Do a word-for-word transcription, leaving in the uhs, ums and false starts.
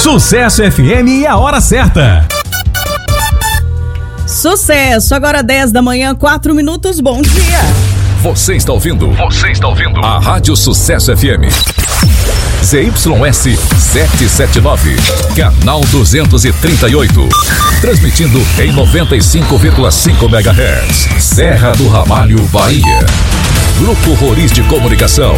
Sucesso F M e a hora certa. Sucesso, agora dez da manhã, quatro minutos, bom dia. Você está ouvindo? Você está ouvindo? A Rádio Sucesso F M. Z Y S setecentos e setenta e nove, canal duzentos e trinta e oito. Transmitindo em noventa e cinco vírgula cinco megahertz. Serra do Ramalho, Bahia. Grupo Roriz de Comunicação.